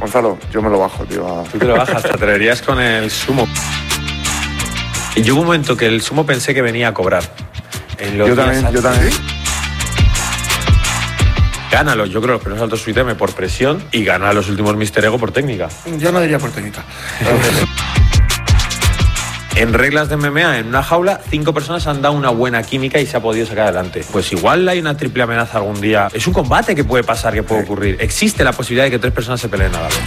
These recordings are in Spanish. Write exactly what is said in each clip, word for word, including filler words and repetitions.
Gonzalo, yo me lo bajo, tío. A... Tú te lo bajas, te atreverías con el Sumo. Y yo hubo un momento que el Sumo pensé que venía a cobrar. En los yo también, yo también. Gana los, yo creo, los primeros saltos Sweet M por presión y gana los últimos Mister Ego por técnica. Yo no diría por técnica. En reglas de M M A, en una jaula, cinco personas han dado una buena química y se ha podido sacar adelante. Pues igual hay una triple amenaza algún día. Es un combate que puede pasar, que puede ocurrir. Existe la posibilidad de que tres personas se peleen a la vez.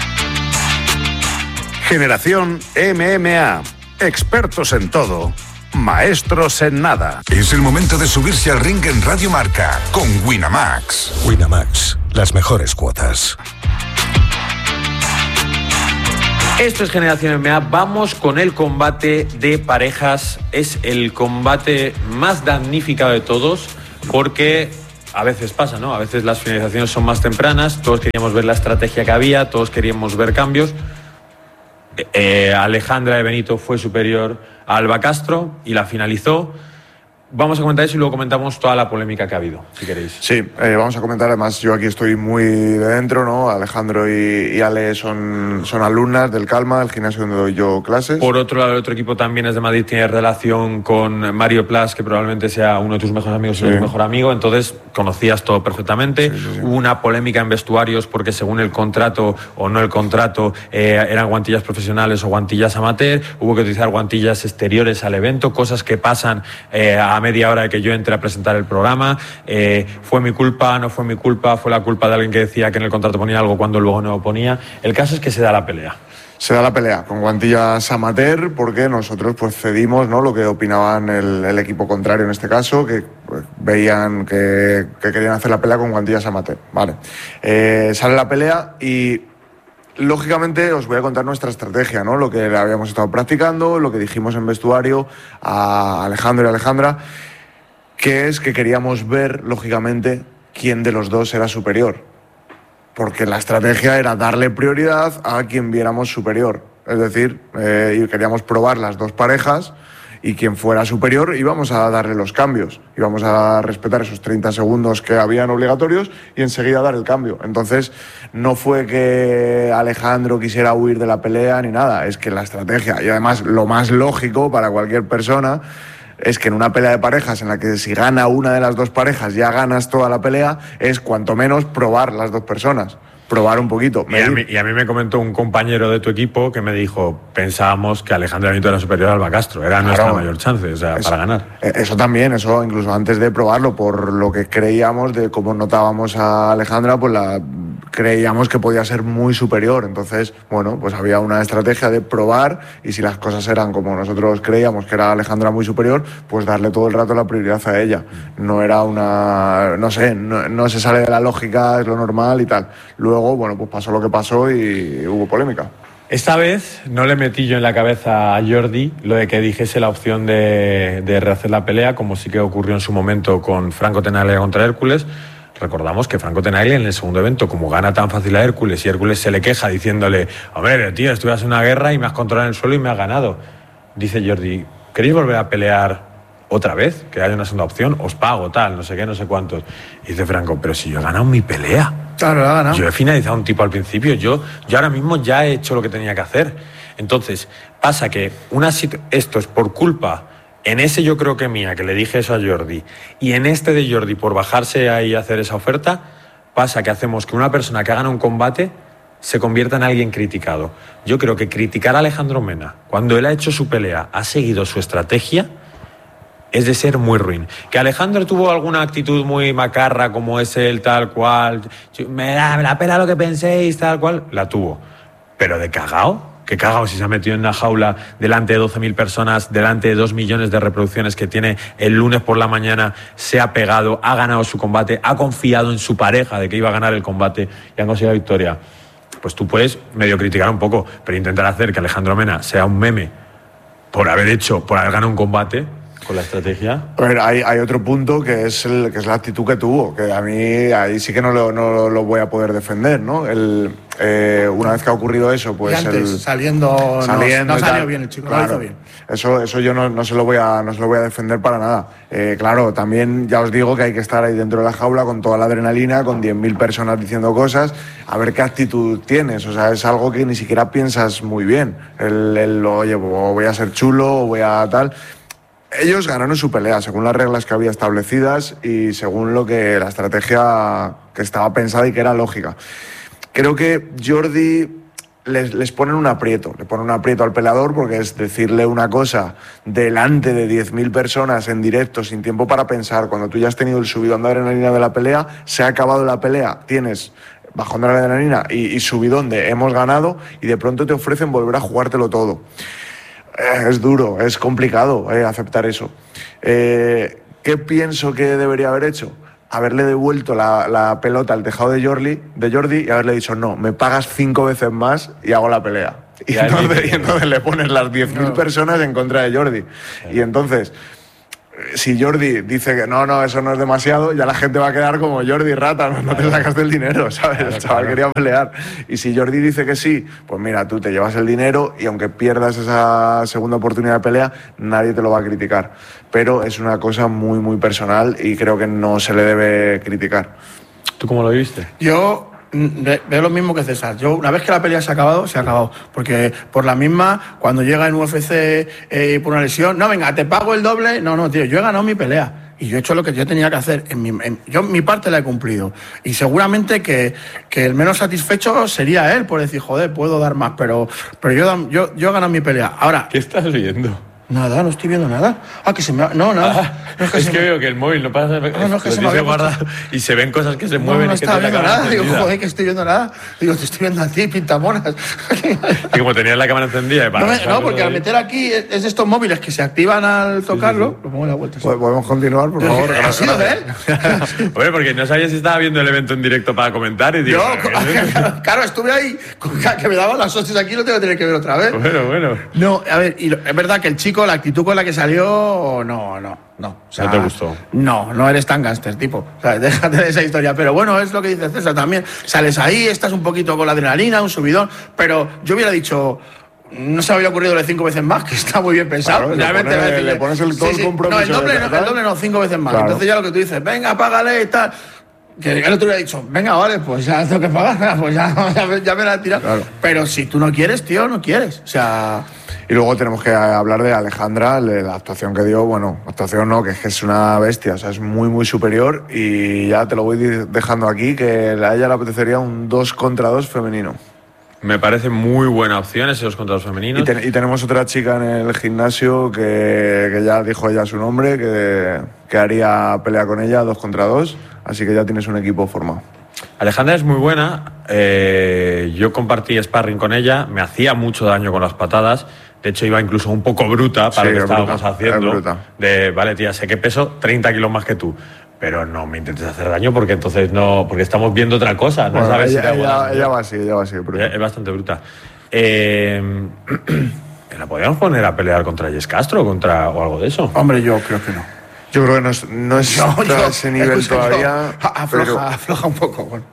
Generación M M A. Expertos en todo. Maestros en nada. Es el momento de subirse al ring en Radio Marca con Winamax. Winamax, las mejores cuotas. Esto es Generación M M A. Vamos con el combate de parejas. Es el combate más damnificado de todos porque a veces pasa, ¿no? A veces las finalizaciones son más tempranas. Todos queríamos ver la estrategia que había, todos queríamos ver cambios. Eh, Alejandra de Benito fue superior a Alba Castro y la finalizó. Vamos a comentar eso y luego comentamos toda la polémica que ha habido, si queréis. Sí, eh, vamos a comentar. Además, yo aquí estoy muy de dentro, ¿no? Alejandro y, y Ale son, son alumnas del Calma, el gimnasio donde doy yo clases. Por otro lado, el otro equipo también es de Madrid, tiene relación con Mario Plas, que probablemente sea uno de tus mejores amigos sí. o tu mejor amigo, entonces conocías todo perfectamente. Sí, sí, sí. Hubo una polémica en vestuarios porque según el contrato o no el contrato eh, eran guantillas profesionales o guantillas amateur. Hubo que utilizar guantillas exteriores al evento, cosas que pasan eh, a media hora de que yo entre a presentar el programa. Eh, fue mi culpa, no fue mi culpa, fue la culpa de alguien que decía que en el contrato ponía algo cuando luego no lo ponía. El caso es que se da la pelea. Se da la pelea con guantillas amateur porque nosotros pues cedimos, ¿no? Lo que opinaban el, el equipo contrario en este caso, que pues, veían que, que querían hacer la pelea con guantillas amateur. Vale. Eh, sale la pelea y lógicamente os voy a contar nuestra estrategia, ¿no? Lo que habíamos estado practicando, lo que dijimos en vestuario a Alejandro y Alejandra, que es que queríamos ver, lógicamente, quién de los dos era superior. Porque la estrategia era darle prioridad a quien viéramos superior. Es decir, eh, y queríamos probar las dos parejas y quien fuera superior íbamos a darle los cambios. Íbamos a respetar esos treinta segundos que habían obligatorios y enseguida dar el cambio. Entonces, no fue que Alejandro quisiera huir de la pelea ni nada. Es que la estrategia, y además lo más lógico para cualquier persona, es que en una pelea de parejas en la que si gana una de las dos parejas ya ganas toda la pelea, es cuanto menos probar las dos personas. Probar un poquito. Y a, mí, y a mí me comentó un compañero de tu equipo que me dijo, pensábamos que Alejandro Benito era superior a Alba Castro, era claro, nuestra mayor chance, o sea, eso, para ganar. Eso también, eso incluso antes de probarlo, por lo que creíamos de cómo notábamos a Alejandra, pues la creíamos que podía ser muy superior. Entonces, bueno, pues había una estrategia de probar y si las cosas eran como nosotros creíamos que era Alejandra muy superior, pues darle todo el rato la prioridad a ella. No era una, no sé, no, no se sale de la lógica, es lo normal y tal. Luego, bueno, pues pasó lo que pasó y hubo polémica. Esta vez no le metí yo en la cabeza a Jordi lo de que dijese la opción de, de rehacer la pelea, como sí que ocurrió en su momento con Franco Tenaglia contra Hércules. Recordamos que Franco Tenaglia en el segundo evento, como gana tan fácil a Hércules y Hércules se le queja diciéndole, hombre, tío, estuvieras en una guerra y me has controlado en el suelo y me has ganado. Dice Jordi, ¿queréis volver a pelear otra vez? Que haya una segunda opción, os pago, tal, no sé qué, no sé cuántos. Y dice Franco, pero si yo he ganado mi pelea. Claro, lo ha ganado. Yo he finalizado un tipo al principio, yo, yo ahora mismo ya he hecho lo que tenía que hacer. Entonces, pasa que una situ- esto es por culpa, en ese yo creo que mía, que le dije eso a Jordi, y en este de Jordi por bajarse ahí y hacer esa oferta, pasa que hacemos que una persona que ha ganado un combate se convierta en alguien criticado. Yo creo que criticar a Alejandro Mena, cuando él ha hecho su pelea, ha seguido su estrategia, es de ser muy ruin. Que Alejandro tuvo alguna actitud muy macarra, como es él, tal cual, me da, me la pela lo que penséis, tal cual, la tuvo. Pero de cagao, que cagao si se ha metido en una jaula delante de doce mil personas, delante de dos millones de reproducciones que tiene el lunes por la mañana, se ha pegado, ha ganado su combate, ha confiado en su pareja de que iba a ganar el combate y han conseguido la victoria. Pues tú puedes medio criticar un poco, pero intentar hacer que Alejandro Mena sea un meme por haber hecho, por haber ganado un combate. con la estrategia. A ver, hay, hay otro punto que es, el, que es la actitud que tuvo, que a mí ahí sí que no lo, no lo voy a poder defender, ¿no? El, eh, una vez que ha ocurrido eso, pues... Y antes, el, saliendo, saliendo no, no salió tal, bien el chico, claro, no lo hizo bien. Eso, eso yo no, no, se lo voy a, no se lo voy a defender para nada. Eh, claro, también ya os digo que hay que estar ahí dentro de la jaula con toda la adrenalina, con diez mil personas diciendo cosas, a ver qué actitud tienes. O sea, es algo que ni siquiera piensas muy bien. El, el oye, voy a ser chulo, o voy a tal... Ellos ganaron su pelea según las reglas que había establecidas y según lo que la estrategia que estaba pensada y que era lógica. Creo que Jordi les, les ponen un aprieto, le ponen un aprieto al peleador porque es decirle una cosa delante de diez mil personas en directo sin tiempo para pensar, cuando tú ya has tenido el subidón de adrenalina de la pelea, se ha acabado la pelea, tienes bajón de la adrenalina y, y subidón de hemos ganado y de pronto te ofrecen volver a jugártelo todo. Es duro, es complicado eh, aceptar eso. Eh, ¿Qué pienso que debería haber hecho? Haberle devuelto la, la pelota al tejado de Jordi, de Jordi y haberle dicho, no, me pagas cinco veces más y hago la pelea. Y, entonces, y entonces le pones las diez mil no. personas en contra de Jordi. Y entonces... Si Jordi dice que no, no, eso no es demasiado, ya la gente va a quedar como Jordi, rata, no, no te sacaste el dinero, ¿sabes? Claro, el chaval claro. quería pelear. Y si Jordi dice que sí, pues mira, tú te llevas el dinero y aunque pierdas esa segunda oportunidad de pelea, nadie te lo va a criticar. Pero es una cosa muy, muy personal y creo que no se le debe criticar. ¿Tú cómo lo viste? Yo... veo lo mismo que César. Yo, una vez que la pelea se ha acabado, se ha acabado. Porque por la misma, cuando llega en U F C eh, por una lesión, no, venga, te pago el doble. No, no, tío, yo he ganado mi pelea. Y yo he hecho lo que yo tenía que hacer. En mi, en, yo mi parte la he cumplido. Y seguramente que, que el menos satisfecho sería él, por decir, joder, puedo dar más. Pero, pero yo, yo, yo he ganado mi pelea. Ahora... ¿Qué estás viendo? Nada, no estoy viendo nada. Ah, que se me ha... No, nada. Ah, no, es que, es que me... veo que el móvil no pasa... No, no, es que se me había guarda y se ven cosas que se no, mueven no y que estaba te viendo la nada. Digo, encendida. joder, que estoy viendo nada. Digo, te estoy viendo a ti, pintamonas. Y como tenías la cámara encendida... No, me, no, porque al meter aquí es de estos móviles que se activan al tocarlo. Sí, sí, sí. Lo pongo en la vuelta. ¿Sí? ¿Podemos continuar, por favor? ¿Ha sido de él? Oye, porque no sabía si estaba viendo el evento en directo para comentar y digo... Yo, claro, estuve ahí, que me daban las hostias aquí, lo tengo que tener que ver otra vez. Bueno, bueno. No, a ver, y lo, es verdad que el chico, la actitud con la que salió... No, no, no. O sea, ¿no te gustó? No, no eres tan gángster, tipo. O sea, déjate de esa historia. Pero bueno, es lo que dice César también. Sales ahí, estás un poquito con la adrenalina, un subidón. Pero yo hubiera dicho... No se me había ocurrido de cinco veces más, que está muy bien pensado. Claro, Realmente le, pones, decir, le pones el, todo sí, sí. el compromiso. No, el doble no, el doble no, cinco veces más. Claro. Entonces ya lo que tú dices, venga, págale y tal... Que el otro hubiera dicho, venga, vale, pues ya tengo que pagar, pues ya, ya, ya me la he tirado. Claro. Pero si tú no quieres, tío, no quieres. O sea... Y luego tenemos que hablar de Alejandra, de la actuación que dio. Bueno, actuación no, que es que es una bestia, o sea, es muy, muy superior. Y ya te lo voy dejando aquí, que a ella le apetecería un dos contra dos femenino. Me parece muy buena opción ese dos contra dos femeninos. Y, ten, y tenemos otra chica en el gimnasio que, que ya dijo ella su nombre, que, que haría pelea con ella dos contra dos. Así que ya tienes un equipo formado. Alejandra es muy buena. Eh, yo compartí sparring con ella. Me hacía mucho daño con las patadas. De hecho, iba incluso un poco bruta para sí, lo que estábamos bruta, haciendo. De, vale, tía, sé que peso treinta kilos más que tú. Pero no me intentes hacer daño porque entonces no... Porque estamos viendo otra cosa. No bueno, sabes ella, si te ella, ella va así, ella va así. Bruta. Es bastante bruta. Eh, ¿La podríamos poner a pelear contra Jess Castro contra, o algo de eso? Hombre, yo creo que no. Yo creo que no es, no es no, yo, ese nivel escucha, todavía. Yo, afloja, pero... afloja un poco. Bueno.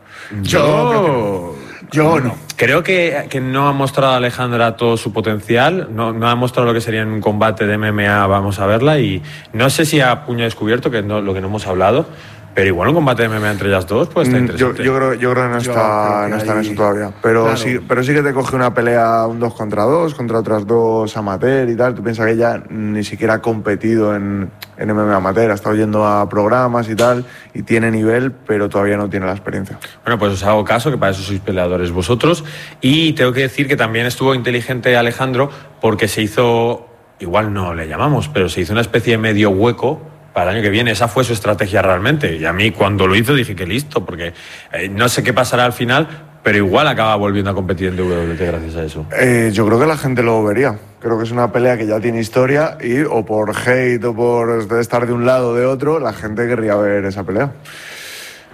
Yo, yo, yo no. Creo que, que no ha mostrado a Alejandra todo su potencial. No, no ha mostrado lo que sería en un combate de M M A. Vamos a verla. Y no sé si a puño descubierto, que es no, lo que no hemos hablado. Pero igual un combate de M M A entre ellas dos pues está interesante. Yo, yo, creo, yo creo que no está, que no está ahí... en eso todavía. Pero, claro. sí, pero sí que te coge una pelea, un dos contra dos, contra otras dos amateur y tal. Tú piensas que ella ni siquiera ha competido en, en M M A amateur, ha estado yendo a programas y tal, y tiene nivel, pero todavía no tiene la experiencia. Bueno, pues os hago caso, que para eso sois peleadores vosotros. Y tengo que decir que también estuvo inteligente Alejandro, porque se hizo, igual no le llamamos, pero se hizo una especie de medio hueco para el año que viene. Esa fue su estrategia realmente. Y a mí cuando lo hizo dije que listo, porque eh, no sé qué pasará al final, pero igual acaba volviendo a competir en W W E gracias a eso. Eh, yo creo que la gente lo vería. Creo que es una pelea que ya tiene historia y o por hate o por estar de un lado o de otro, la gente querría ver esa pelea.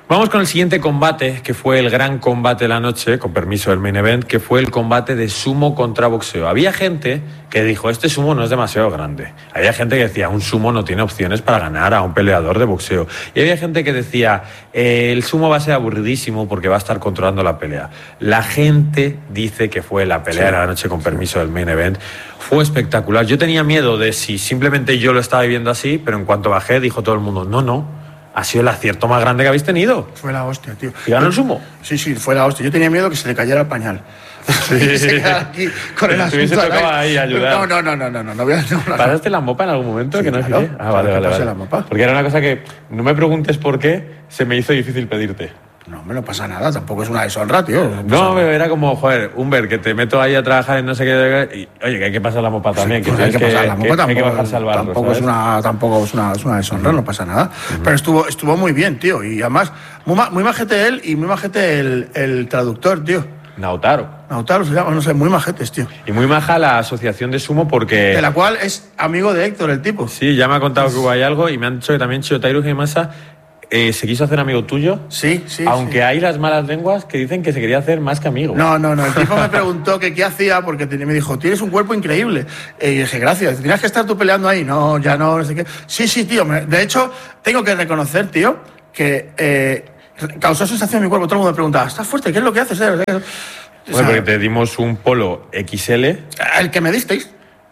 Vamos con el siguiente combate, que fue el gran combate de la noche, con permiso del main event, que fue el combate de sumo contra boxeo. Había gente que dijo, este sumo no es demasiado grande. Había gente que decía, un sumo no tiene opciones para ganar a un peleador de boxeo. Y había gente que decía, eh, el sumo va a ser aburridísimo porque va a estar controlando la pelea. La gente dice que fue la pelea sí. de la noche, con permiso del main event. Fue espectacular. Yo tenía miedo de si simplemente yo lo estaba viviendo así, pero en cuanto bajé dijo todo el mundo, no, no. Ha sido el acierto más grande que habéis tenido. Fue la hostia, tío. ¿Y ganó el sumo? Sí, sí, fue la hostia. Yo tenía miedo que se le cayera el pañal. Sí. Se quedara aquí con el asunto. Se tocaba ahí ayudar. No, no, no, no, no, no, no, no, no. ¿Pasaste la mopa en algún momento? Sí, que no claro. es Ah, vale, vale, vale. La mopa. Porque era una cosa que, no me preguntes por qué, se me hizo difícil pedirte. No, me no pasa nada, tampoco es una deshonra, tío. No, no pero era como, joder, Humber, que te meto ahí a trabajar en no sé qué. Y, oye, que hay que pasar la mopa también. Sí, que hay que pasar la mopa, que, tampoco, hay que bajarse al barro, tampoco es una, tampoco es una, es una deshonra, uh-huh. no pasa nada. Uh-huh. Pero estuvo, estuvo muy bien, tío. Y además, muy, muy majete él y muy majete el, el traductor, tío. Nautaro. Nautaro se llama, no sé, muy majetes, tío. Y muy maja la asociación de sumo porque... De la cual es amigo de Héctor, el tipo. Sí, ya me ha contado que hubo ahí algo y me han dicho que también Shotairu Himasa eh, se quiso hacer amigo tuyo. Sí, sí. Aunque sí. hay las malas lenguas que dicen que se quería hacer más que amigo. No, no, no. El tipo me preguntó que qué hacía porque me dijo, tienes un cuerpo increíble. Y yo dije, gracias. ¿Tenías que estar tú peleando ahí? No, ya no, no sé qué. Sí, sí, tío. De hecho, tengo que reconocer, tío, que eh, causó sensación en mi cuerpo. Todo el mundo me preguntaba, ¿estás fuerte? ¿Qué es lo que haces? Bueno, o sea, porque te dimos un polo equis ele. El que me disteis.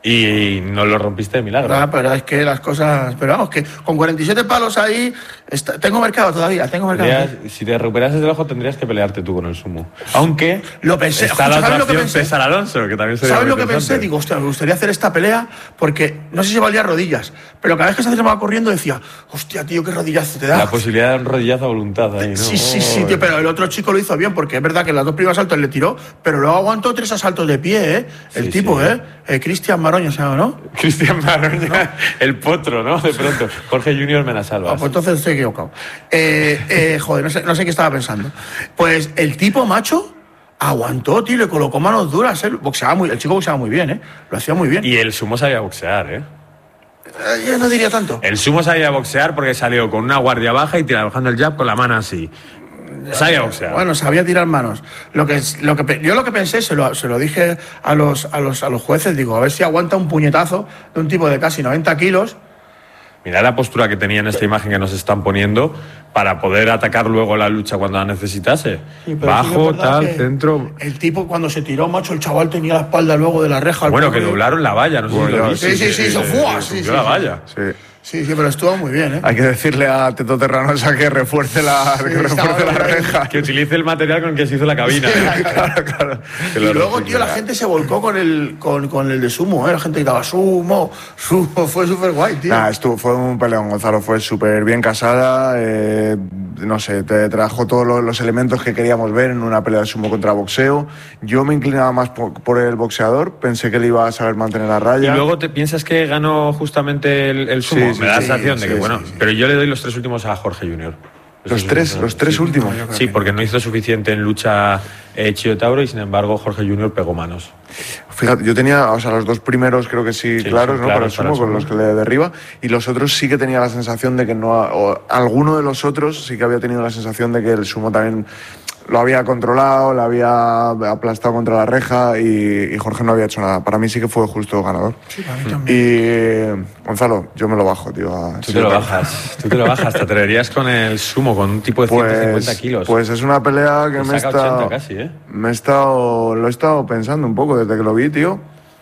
Y no lo rompiste de milagro. Ah, pero es que las cosas... Pero vamos, que con cuarenta y siete palos ahí... Está, tengo mercado todavía, tengo mercado. Tendrías, si te recuperases del ojo tendrías que pelearte tú con el sumo. Aunque... Lo pensé. Está la otra lo que opción, pensé? César Alonso, que también sería ¿Sabes lo que interesante? pensé? Digo, hostia, me gustaría hacer esta pelea porque no sé si valía rodillas, pero cada vez que se acercaba corriendo decía, hostia, tío, qué rodillazo te da. La posibilidad de un rodillazo a voluntad ahí, ¿no? Sí, sí, sí, tío, pero el otro chico lo hizo bien porque es verdad que en las dos primeras asaltos le tiró, pero luego aguantó tres asaltos de pie, ¿eh? El sí, tipo, sí. ¿eh? eh Cristian Maroña, ¿sabes, no? Cristian Maroña, ¿no? El potro, ¿no? De pronto. Jorge Junior me la salva. Ah, pues entonces estoy equivocado. Eh, eh, joder, no sé, no sé qué estaba pensando. Pues el tipo, macho, aguantó, tío, le colocó manos duras. ¿eh? Boxeaba muy, el chico boxeaba muy bien, ¿eh? Lo hacía muy bien. Y el sumo sabía boxear, ¿eh? eh yo no diría tanto. El sumo sabía boxear porque salió con una guardia baja y trabajando el jab con la mano así. Sabía boxear. Bueno, sabía tirar manos. Lo que, lo que, yo lo que pensé, se lo, se lo dije a los, a, los, a los jueces, digo, a ver si aguanta un puñetazo de un tipo de casi noventa kilos. Mira la postura que tenía en esta imagen que nos están poniendo para poder atacar luego la lucha cuando la necesitase. Sí, bajo, sí, tal, centro... El tipo cuando se tiró, macho, el chaval tenía la espalda luego de la reja. Bueno, que doblaron la valla, no sé bueno, si lo viste. Sí, sí, sí, sí, sí, sí, sí, sí, la valla. Sí. Sí, sí, pero estuvo muy bien, ¿eh? Hay que decirle a Teto Terranosa que refuerce la, sí, que refuerce la reja. Que utilice el material con el que se hizo la cabina. Sí, ¿eh? claro, claro. Y luego, tío, la gente se volcó con el, con, con el de sumo, ¿eh? La gente gritaba, sumo, sumo. Fue súper guay, tío. Nah, estuvo, fue un peleón, Gonzalo. Fue súper bien casada. Eh, no sé, te trajo todos los, los elementos que queríamos ver en una pelea de sumo contra boxeo. Yo me inclinaba más por, por el boxeador. Pensé que él iba a saber mantener la raya. Y luego te piensas que ganó justamente el, el sumo. Sí, sí, me da la sí, sensación sí, de que, sí, bueno, sí, sí. pero yo le doy los tres últimos a Jorge Junior. Los tres, los tres sí, últimos. Sí, porque no hizo suficiente en lucha eh, Chio Tauro y sin embargo Jorge Junior pegó manos. Fíjate, yo tenía, o sea, los dos primeros creo que sí, sí claros, ¿no? Claro, para el sumo, con los que le derriba. Y los otros sí que tenía la sensación de que no. O alguno de los otros sí que había tenido la sensación de que el sumo también lo había controlado, lo había aplastado contra la reja y, y Jorge no había hecho nada. Para mí sí que fue justo ganador. Sí, para mí también. Y Gonzalo, yo me lo bajo, tío. A tú te lo bajas, tú te lo bajas. Te atreverías con el sumo, con un tipo de ciento cincuenta pues, kilos. Pues es una pelea que Te me he saca estado, ochenta casi, ¿eh? me he estado, lo he estado pensando un poco desde que lo vi, tío.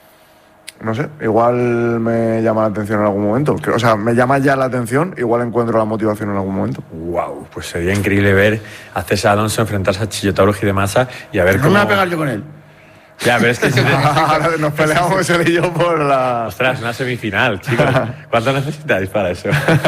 No sé, igual me llama la atención en algún momento. O sea, me llama ya la atención, igual encuentro la motivación en algún momento. Wow, pues sería increíble ver a César Alonso enfrentarse a Chillo Tauro Hidemasa y a ver no cómo... me voy a pegar yo con él. Ya, pero es que... Ahora nos peleamos él y yo por la... Ostras, una semifinal, chicos. ¿Cuánto necesitáis para eso?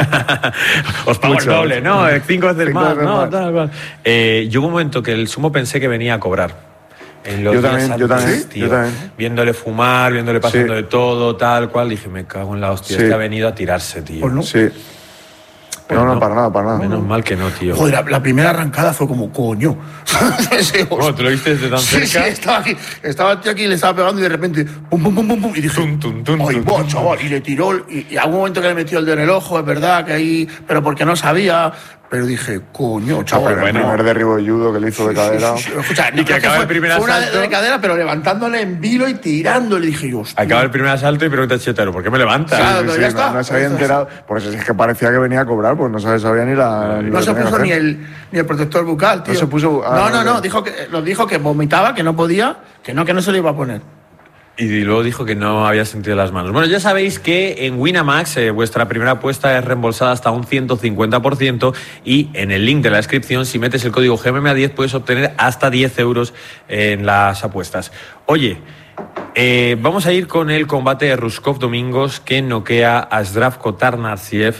Os pago Mucho. el doble, ¿no? Cinco veces Cinco más, veces ¿no? más. Tal, cual. Eh, yo hubo un momento que el sumo pensé que venía a cobrar. En los Yo días también, yo antes, también, tío, yo también. Viéndole fumar, viéndole pasando Sí. de todo, tal cual, dije, me cago en la hostia, Sí. es que ha venido a tirarse, tío. Pues no. Sí. Pues no, no, no. para nada, para nada. Menos mal que no, tío. Joder, la, la primera arrancada fue como, coño. Sí, Bueno, ¿tú lo viste desde tan Sí, cerca? sí, estaba aquí, estaba el tío aquí, le estaba pegando y de repente, pum, pum, pum, pum, pum, y dije, Tum, tum, tum, ay, tum, buah, tum, chaval, y le tiró, y, y a algún momento que le metió el dedo en el ojo, es verdad, que ahí, pero porque no sabía, pero dije, coño, Ah, chaval. pero el bueno. primer derribo de judo que le hizo de cadera. Sí, sí, sí. Escucha, Y que no, acaba fue, el primer fue una asalto. de cadera, pero levantándole en vilo y tirándole. Dije yo, hostia. Acaba el primer asalto y pregunta a Chetero, ¿por qué me levantas? Claro, Sí, pero sí, ya no, está. no se había enterado. Pues es que parecía que venía a cobrar, pues no se sabía ni la. ni No lo se que tenía puso que ni hacer. el, ni el protector bucal, tío. se puso- ah, no, no, no, no, no. dijo que, lo dijo que vomitaba, que no podía, que no, que no se lo iba a poner. Y luego dijo que no había sentido las manos. Bueno, ya sabéis que en Winamax eh, vuestra primera apuesta es reembolsada hasta un ciento cincuenta por ciento y en el link de la descripción, si metes el código G M M A diez, puedes obtener hasta diez euros en las apuestas. Oye, eh, vamos a ir con el combate de Ruskov Domingos, que noquea a Zdravko Tarnasiev.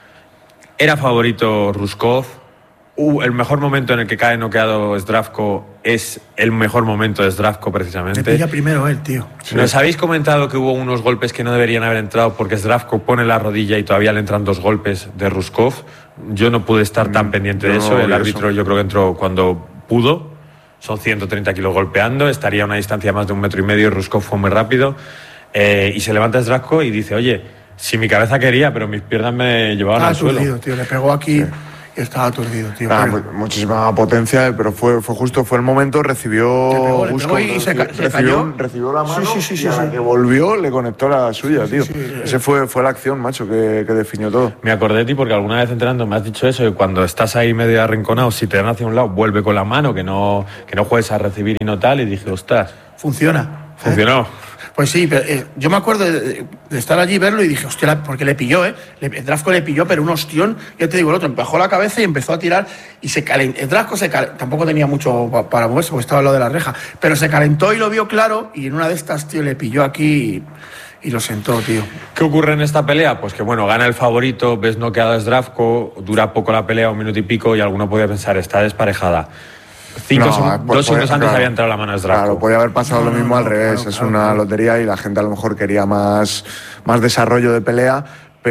Era favorito Ruskov. Uh, el mejor momento en el que cae noqueado Zdravko es el mejor momento de Zdravko, Se precisamente. pilla primero él, tío. Nos habéis comentado que hubo unos golpes que no deberían haber entrado porque Zdravko pone la rodilla y todavía le entran dos golpes de Ruskov. Yo no pude estar tan pendiente de yo eso. no El vi árbitro eso. yo creo que entró cuando pudo. Son ciento treinta kilos golpeando. Estaría a una distancia más de un metro y medio. Ruskov fue muy rápido. Eh, y se levanta Zdravko y dice, oye, si mi cabeza quería, pero mis piernas me llevaban Estaba al suelo. aturdido, tío. Le pegó aquí y estaba aturdido, tío. Ah, Pero- mu- muchísima potencia, pero fue, fue justo, fue el momento, recibió Le pegó, le Guskov, pegó y se ca- se recibió, cayó. recibió la mano Sí, sí, sí, y a sí, la sí. que volvió le conectó la suya, tío. sí, sí. Ese fue, fue la acción, macho, que, que definió todo. Me acordé de ti porque alguna vez entrenando me has dicho eso, que cuando estás ahí medio arrinconado, si te dan hacia un lado, vuelve con la mano, que no, que no juegues a recibir y no tal. Y dije, ostras, Funciona. funcionó. Pues sí, pero, eh, yo me acuerdo de, de estar allí y verlo y dije, hostia, la- porque le pilló, ¿eh? Le, el Zdravko le pilló, pero un ostión, ya te digo, el otro empujó la cabeza y empezó a tirar y se calentó. El Zdravko se calentó, tampoco tenía mucho pa- para moverse porque estaba al lado de la reja, pero se calentó y lo vio claro y en una de estas, tío, le pilló aquí y, y lo sentó, tío. ¿Qué ocurre en esta pelea? Pues que bueno, gana el favorito, ves noqueado a Zdravko, dura poco la pelea, un minuto y pico, y alguno podría pensar, está desparejada. Cinco No, segun- pues dos segundos podía- antes claro. había entrado la mano a Zdravko. Claro, podía haber pasado No, lo no, mismo no, al revés. claro, es claro, una claro. lotería y la gente a lo mejor quería más, más desarrollo de pelea,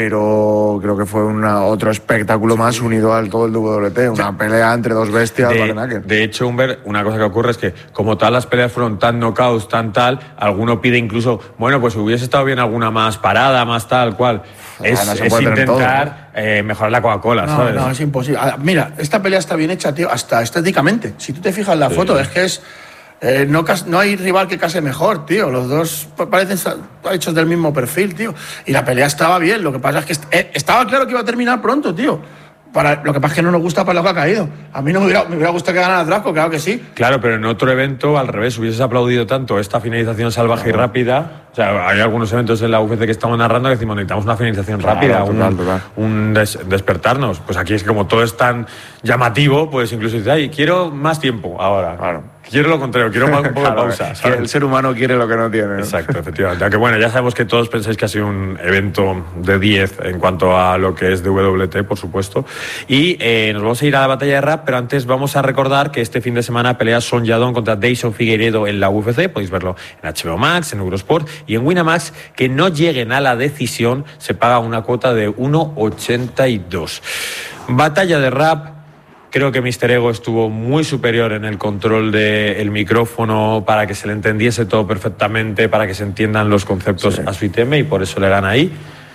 pero creo que fue una, otro espectáculo más unido al todo el W W T. Una pelea entre dos bestias. De, Bakenaken. de hecho, Humbert, una cosa que ocurre es que, como todas las peleas fueron tan knockouts, tan tal, alguno pide incluso, bueno, pues hubiese estado bien alguna más parada, más tal cual. Es, no se es puede tener intentar eh, mejorar la Coca-Cola, No, ¿sabes? no, es imposible. Ah, mira, esta pelea está bien hecha, tío, hasta estéticamente. Si tú te fijas en la foto, es que es. eh, no, cas- no hay rival que case mejor, tío. Los dos pa- parecen sa- hechos del mismo perfil, tío. Y la pelea estaba bien. Lo que pasa es que est- eh, estaba claro que iba a terminar pronto, tío. Para, lo que pasa es que no nos gusta para lo que ha caído. A mí no me hubiera, me hubiera gustado que ganara Zdravko, claro que sí. Claro, pero en otro evento, al revés, hubieses aplaudido tanto esta finalización salvaje y rápida. O sea, hay algunos eventos en la U F C que estamos narrando que decimos, necesitamos una finalización Claro, rápida, total, un, total. un des- despertarnos. Pues aquí es que como todo es tan llamativo, pues incluso dices, ay, quiero más tiempo ahora. Claro. Quiero lo contrario, quiero más- un poco Claro, de pausa. que ¿sabes? el ser humano quiere lo que no tiene. ¿no? Exacto, efectivamente. Aunque bueno, ya sabemos que todos pensáis que ha sido un evento de diez en cuanto a lo que es W W T, por supuesto. Y eh, nos vamos a ir a la batalla de rap, pero antes vamos a recordar que este fin de semana pelea Son Yadon contra Deison Figueiredo en la U F C. Podéis verlo en H B O Max, en Eurosport y en Winamax. Que no lleguen a la decisión, se paga una cuota de uno ochenta y dos. Batalla de rap. Creo que Mister Ego estuvo muy superior en el control del micrófono para que se le entendiese todo perfectamente, para que se entiendan los conceptos Sí. a su I T M y por eso le gana ahí.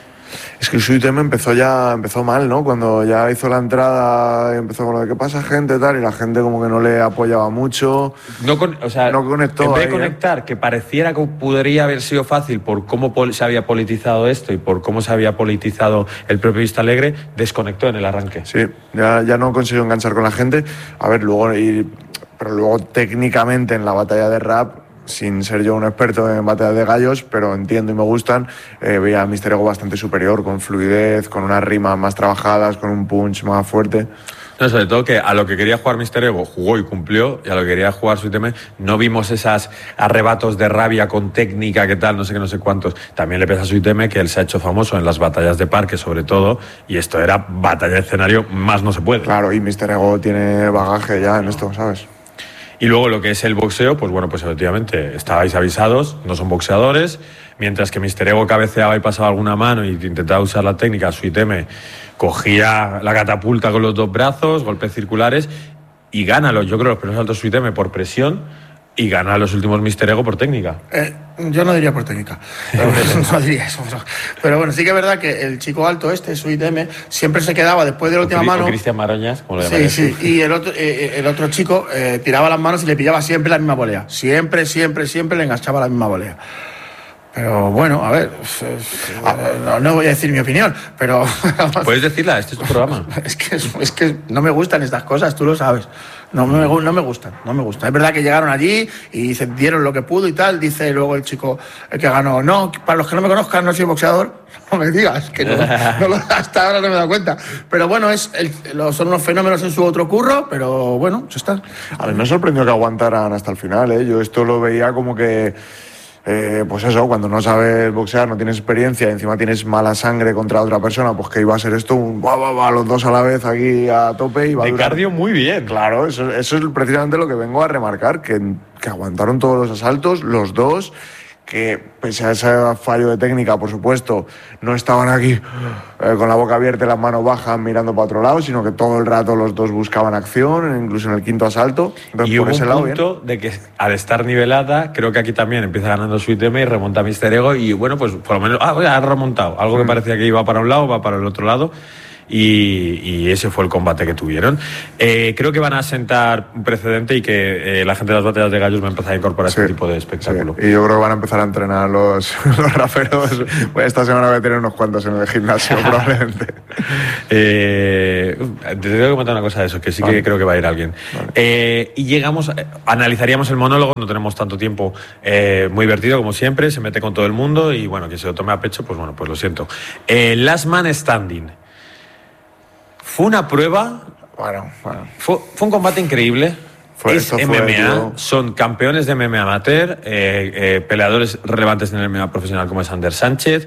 Es que su ítem empezó ya empezó mal, ¿no? Cuando ya hizo la entrada y empezó con lo de qué pasa gente tal y la gente como que no le apoyaba mucho. No, con- o sea, No conectó en vez de ahí, ¿eh? conectar, que pareciera que podría haber sido fácil por cómo pol- se había politizado esto y por cómo se había politizado el propio Vista Alegre, desconectó en el arranque. Sí, ya, ya no consiguió enganchar con la gente. A ver, luego y, pero luego técnicamente en la batalla de rap, sin ser yo un experto en batallas de gallos, pero entiendo y me gustan, eh, veía a Mister Ego bastante superior, con fluidez, con unas rimas más trabajadas, con un punch más fuerte. No, sobre todo que a lo que quería jugar Mister Ego jugó y cumplió, y a lo que quería jugar su I T M no vimos esos arrebatos de rabia con técnica, que tal, no sé qué, no sé cuántos. También le pesa a su I T M que él se ha hecho famoso en las batallas de parque, sobre todo, y esto era batalla de escenario, más no se puede. Claro, y Mister Ego tiene bagaje ya en esto, ¿sabes? Y luego lo que es el boxeo, pues bueno, pues efectivamente estabais avisados, no son boxeadores, mientras que Mister Ego cabeceaba y pasaba alguna mano y intentaba usar la técnica, su I T M cogía la catapulta con los dos brazos, golpes circulares y gánalo. Yo creo que los primeros saltos su I T M por presión y gana los últimos Mister Ego por técnica. Eh, yo no diría por técnica, pero, no diría eso. Pero bueno, sí que es verdad que el chico alto este, Sweet M, siempre se quedaba después de la última o, mano. O Cristian Maroñas, como lo Sí, sí, y el otro, eh, el otro chico eh, tiraba las manos y le pillaba siempre la misma volea. Siempre, siempre, siempre le enganchaba la misma volea. Pero bueno, a ver, no, no voy a decir mi opinión, pero... Puedes decirla, este es tu programa. Es que, es que no me gustan estas cosas, tú lo sabes. No me, no me gustan, no me gustan. Es verdad que llegaron allí y se dieron lo que pudo y tal. Dice luego el chico el que ganó, no, para los que no me conozcan, no soy boxeador. No me digas, que no, no lo, hasta ahora no me he dado cuenta. Pero bueno, es el, son unos fenómenos en su otro curro, pero bueno, ya está. A mí me sorprendió que aguantaran hasta el final, ¿eh? Yo esto lo veía como que... Eh, pues eso, cuando no sabes boxear, no tienes experiencia y encima tienes mala sangre contra otra persona, pues que iba a ser esto un va, va, va, los dos a la vez aquí a tope y va a de durar. cardio muy bien. Claro, eso, eso es precisamente lo que vengo a remarcar, que, que aguantaron todos los asaltos, los dos, que pese a ese fallo de técnica, por supuesto, no estaban aquí eh, con la boca abierta y las manos bajas mirando para otro lado, sino que todo el rato los dos buscaban acción, incluso en el quinto asalto. Entonces, y por hubo ese un lado, punto bien. de que al estar nivelada, creo que aquí también empieza ganando Sweet M y remonta Mister Ego y bueno, pues por lo menos ah, ha remontado. Algo que parecía que iba para un lado, va para el otro lado. Y, y ese fue el combate que tuvieron. Eh, creo que van a sentar un precedente y que eh, la gente de las batallas de gallos va a empezar a incorporar sí, este tipo de espectáculo. Sí. Y yo creo que van a empezar a entrenar los, los raperos. Pues esta semana voy a tener unos cuantos en el gimnasio, probablemente. Eh, te tengo que comentar una cosa de eso, que sí vale. que creo que va a ir alguien. Vale. Eh, y llegamos, eh, analizaríamos el monólogo, no tenemos tanto tiempo, eh, muy divertido como siempre, se mete con todo el mundo y bueno, que se lo tome a pecho, pues bueno, pues lo siento. Eh, Last Man Standing. Fue una prueba, bueno, bueno. Fue, fue un combate increíble. Fue, es M M A, fue, son campeones de M M A amateur, eh, eh, peleadores relevantes en el M M A profesional como es Ander Sánchez.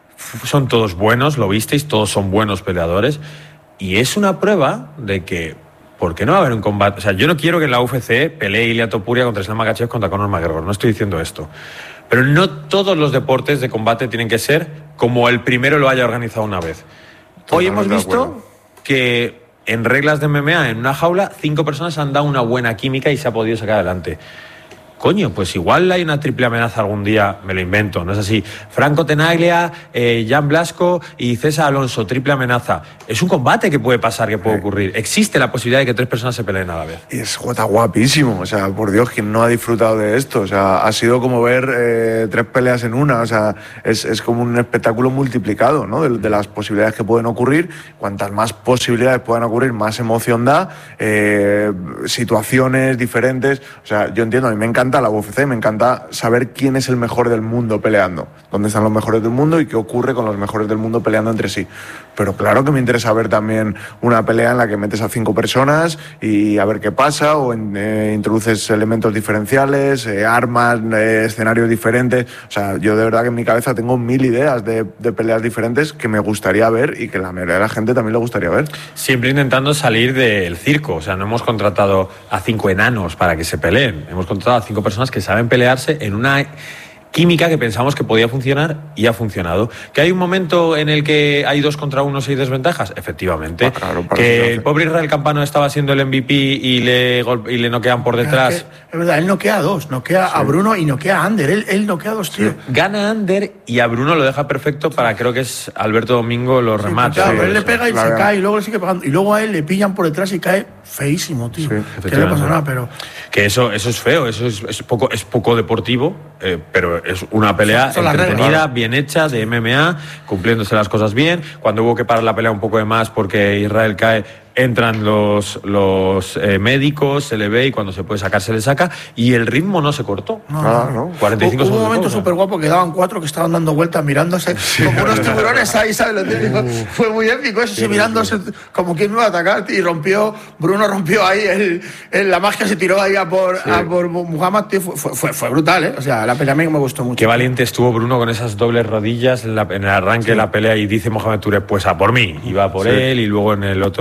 Son todos buenos, lo visteis, todos son buenos peleadores. Y es una prueba de que, ¿por qué no va a haber un combate? O sea, yo no quiero que en la U F C pelee Ilia Topuria contra Islam Makhachev contra Conor McGregor, no estoy diciendo esto. Pero no todos los deportes de combate tienen que ser como el primero lo haya organizado una vez. Hoy hemos visto que en reglas de M M A, en una jaula, cinco personas han dado una buena química y se ha podido sacar adelante. Coño, pues igual hay una triple amenaza algún día, me lo invento, no es así. Franco Tenaglia, eh, Jan Blasco y César Alonso, triple amenaza. Es un combate que puede pasar, que puede sí. ocurrir. Existe la posibilidad de que tres personas se peleen a la vez. Y es está guapísimo, o sea, por Dios, quien no ha disfrutado de esto. O sea, ha sido como ver eh, tres peleas en una, o sea, es, es como un espectáculo multiplicado, ¿no? De, de las posibilidades que pueden ocurrir. Cuantas más posibilidades puedan ocurrir, más emoción da, eh, situaciones diferentes. O sea, yo entiendo, a mí me encanta la U F C, me encanta saber quién es el mejor del mundo peleando, dónde están los mejores del mundo y qué ocurre con los mejores del mundo peleando entre sí. Pero claro que me interesa ver también una pelea en la que metes a cinco personas y a ver qué pasa, o en, eh, introduces elementos diferenciales, eh, armas, eh, escenarios diferentes. O sea, yo de verdad que en mi cabeza tengo mil ideas de, de peleas diferentes que me gustaría ver y que la mayoría de la gente también le gustaría ver. Siempre intentando salir del circo, o sea, no hemos contratado a cinco enanos para que se peleen, hemos contratado a cinco personas que saben pelearse en una química que pensamos que podía funcionar y ha funcionado. ¿Que hay un momento en el que hay dos contra uno y hay desventajas? Efectivamente. Ah, claro, que el pobre Israel Campano estaba siendo el M V P y le, y le noquean por detrás. Es, que, es verdad, él noquea a dos, noquea sí. a Bruno y noquea a Ander. Él, él noquea a dos, tío. Sí. Gana Ander y a Bruno lo deja perfecto para, creo que es Alberto Domingo, los sí, remates. Claro, él le pega y se cae y luego le sigue pegando. Y luego a él le pillan por detrás y cae feísimo, tío. Sí, que no pasa nada, pero... Que eso, eso es feo, eso es, es, poco, es poco deportivo, eh, pero es una pelea son, son entretenida, bien hecha, de M M A, cumpliéndose las cosas bien. Cuando hubo que parar la pelea un poco de más porque Israel cae, entran los, los eh, médicos, se le ve y cuando se puede sacar se le saca y el ritmo no se cortó. No, ah, no. cuarenta y cinco hubo un momento súper guapo que daban cuatro que estaban dando vueltas mirándose sí. como unos tiburones ahí, ¿sabes? Uh. Fue muy épico eso, sí, sí, mirándose sí. como quien me iba a atacar y rompió, Bruno rompió ahí, el, el, la magia se tiró ahí a por, sí. a por Muhammad, tío, fue, fue, fue brutal, ¿eh? O sea, la pelea a mí me gustó mucho. Qué valiente estuvo Bruno con esas dobles rodillas en, la, en el arranque sí. de la pelea y dice Mohamed Touré, pues a por mí, y va por sí. él y luego en el otro rearranque.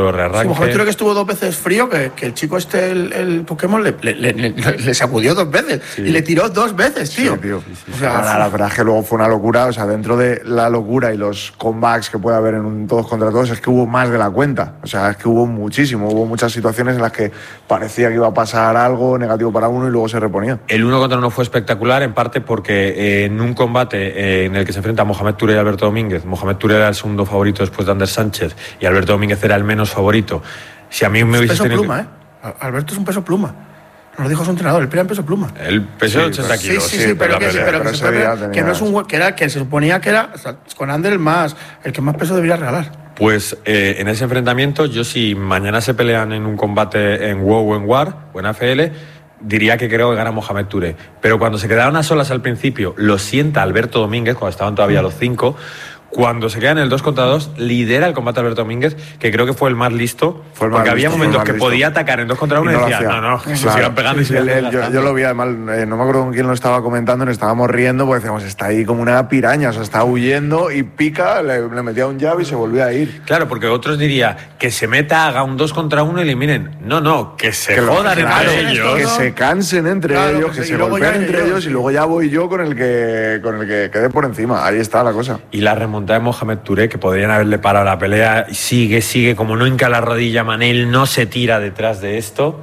Mohamed Touré, que estuvo dos veces frío, que, que el chico este, el, el Pokémon, le, le, le, le, le sacudió dos veces sí. y le tiró dos veces, tío. Sí, tío. Sí, sí. O sea, la, la verdad es que luego fue una locura. O sea, dentro de la locura y los comebacks que puede haber en un todos contra todos, es que hubo más de la cuenta. O sea, es que hubo muchísimo. Hubo muchas situaciones en las que parecía que iba a pasar algo negativo para uno y luego se reponía. El uno contra uno fue espectacular, en parte porque eh, en un combate eh, en el que se enfrenta Mohamed Touré y Alberto Domínguez, Mohamed Touré era el segundo favorito después de Ander Sánchez y Alberto Domínguez era el menos favorito. Si a mí me hubiese peso tenido pluma, que... ¿eh? Alberto es un peso pluma. Nos lo dijo su entrenador, el pelea en peso pluma. El peso de sí, ochenta kilos. Sí, sí, sí, sí, pero, que, sí, pero que, se tenía... que no es un que era que se suponía que era, o sea, con Ander el más, el que más peso debería regalar. Pues eh, en ese enfrentamiento, yo si mañana se pelean en un combate en WoW o en War o en A F L, diría que creo que gana Mohamed Touré. Pero cuando se quedaron a solas al principio, lo sienta Alberto Domínguez, cuando estaban todavía los cinco. Cuando se queda en el dos contra dos, lidera el combate Alberto Domínguez, que creo que fue el más listo, fue el más porque listo, había momentos que listo. podía atacar en dos contra uno y, y no decía, no, no, que se sigan pegando y se él, él, yo, yo lo vi, además, eh, no me acuerdo con quién lo estaba comentando, nos estábamos riendo porque decíamos, está ahí como una piraña, o sea, está huyendo y pica, le, le metía un jab y se volvía a ir. Claro, porque otros diría, que se meta, haga un dos contra uno y eliminen. No, no, que se que jodan lo, claro, entre ellos. Que se cansen entre claro, ellos, que, que se golpeen entre ellos yo, y luego ya voy yo con el que con el que quede por encima. Ahí está la cosa. Y la remontada de Mohamed Touré, que podrían haberle parado la pelea, sigue, sigue, como no hinca la rodilla, Manel no se tira detrás de esto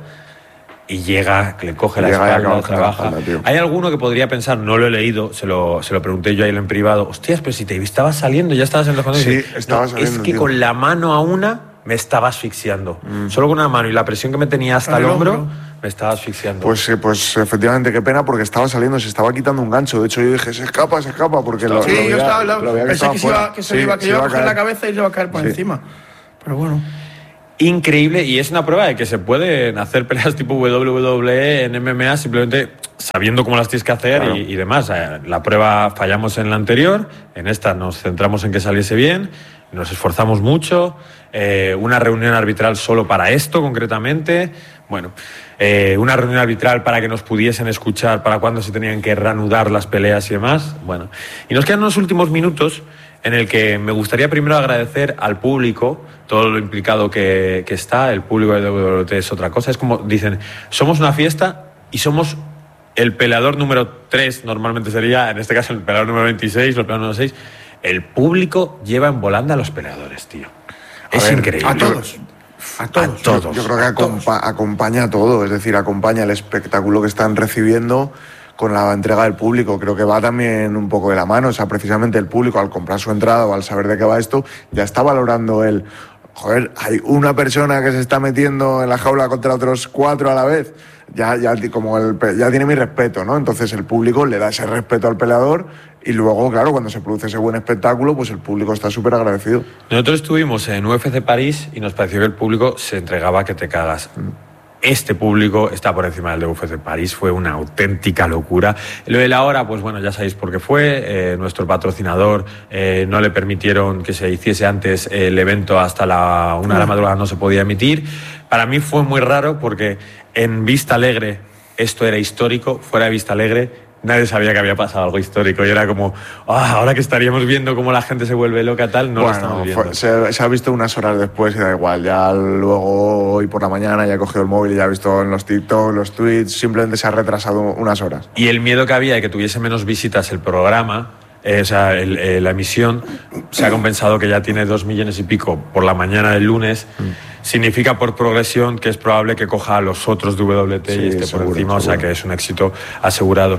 y llega, le coge la llega espalda, trabaja. La espalda, hay alguno que podría pensar, no lo he leído, se lo, se lo pregunté yo a él en privado, hostias, pero si te estabas saliendo, ya estabas en los Sí, dice, estaba no, saliendo, es que tío. con la mano a una me estaba asfixiando. Mm. Solo con una mano y la presión que me tenía hasta el, el hombro, hombro me estaba asfixiando. Pues, pues efectivamente, qué pena, porque estaba saliendo, se estaba quitando un gancho. De hecho, yo dije, se escapa, se escapa, porque lo, sí, lo yo veía, estaba, lo, lo veía que pensé estaba que se iba, que se sí, iba, que se iba a coger la cabeza y se iba a caer por sí. encima. Pero bueno. Increíble, y es una prueba de que se pueden hacer peleas tipo W W E en M M A simplemente sabiendo cómo las tienes que hacer claro. y, y demás. La prueba fallamos en la anterior, en esta nos centramos en que saliese bien, nos esforzamos mucho, eh, una reunión arbitral solo para esto concretamente, bueno, eh, una reunión arbitral para que nos pudiesen escuchar para cuándo se tenían que reanudar las peleas y demás, bueno. Y nos quedan unos últimos minutos en el que me gustaría primero agradecer al público todo lo implicado que, que está. El público de W W E es otra cosa, es como dicen, somos una fiesta y somos el peleador número tres, normalmente sería, en este caso el peleador número veintiséis, el peleador número seis. El público lleva en volanda a los peleadores, tío. A es ver, increíble. A todos. A todos. A todos. Yo, yo creo que acompa acompaña todo, es decir, acompaña el espectáculo que están recibiendo con la entrega del público. Creo que va también un poco de la mano. O sea, precisamente el público, al comprar su entrada o al saber de qué va esto, ya está valorando el... Joder, hay una persona que se está metiendo en la jaula contra otros cuatro a la vez. Ya, ya, como el, ya tiene mi respeto, ¿no? Entonces el público le da ese respeto al peleador y luego, claro, cuando se produce ese buen espectáculo, pues el público está súper agradecido. Nosotros estuvimos en U F C París y nos pareció que el público se entregaba que te cagas. Este público está por encima del de U F C París, fue una auténtica locura. Lo de la hora, pues bueno, ya sabéis por qué fue. Eh, nuestro patrocinador eh, no le permitieron que se hiciese antes el evento hasta la una de la madrugada, no se podía emitir. Para mí fue muy raro porque en Vista Alegre esto era histórico, fuera de Vista Alegre nadie sabía que había pasado algo histórico y era como, ah, ahora que estaríamos viendo cómo la gente se vuelve loca tal, no bueno, lo estamos viendo. Fue, se, se ha visto unas horas después y da igual, ya luego hoy por la mañana ya he cogido el móvil y ya he visto en los TikTok, los tweets, simplemente se ha retrasado unas horas. Y el miedo que había de que tuviese menos visitas el programa, eh, o sea, el, eh, la emisión, se ha compensado que ya tiene dos millones y pico por la mañana del lunes. Mm. Significa por progresión que es probable que coja a los otros W W T sí, y esté seguro, por encima, seguro. O sea que es un éxito asegurado.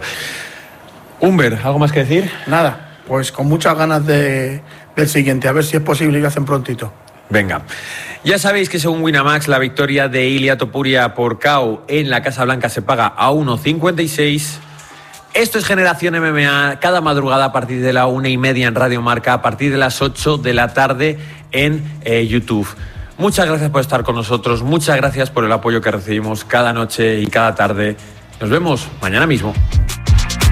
Humber, ¿algo más que decir? Nada, pues con muchas ganas de, del siguiente, a ver si es posible y lo hacen prontito. Venga, ya sabéis que según Winamax la victoria de Ilia Topuria por K O en la Casa Blanca se paga a uno cincuenta y seis. Esto es Generación M M A, cada madrugada a partir de la una y media en Radio Marca, a partir de las ocho de la tarde en eh, YouTube. Muchas gracias por estar con nosotros, muchas gracias por el apoyo que recibimos cada noche y cada tarde. Nos vemos mañana mismo.